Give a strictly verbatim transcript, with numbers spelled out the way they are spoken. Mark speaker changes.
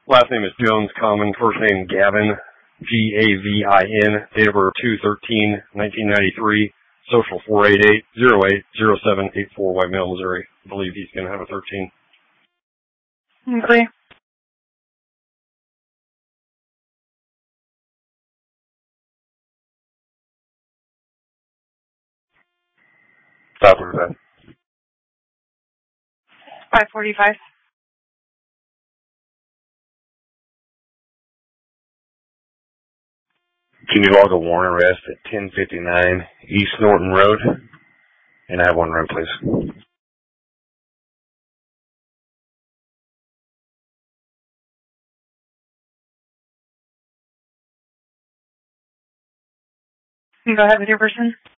Speaker 1: Last name is Jones Common. First name Gavin, G A V I N. Date of birth two thirteen nineteen ninety-three. Social four eight eight zero eight zero seven eight four, White Mill, Missouri. I believe he's going to have a thirteen.
Speaker 2: Okay.
Speaker 1: five forty-five.
Speaker 2: five forty-five.
Speaker 3: Can you log a warrant arrest at ten fifty-nine East Norton Road? And I have one run, please.
Speaker 2: You go ahead with your person.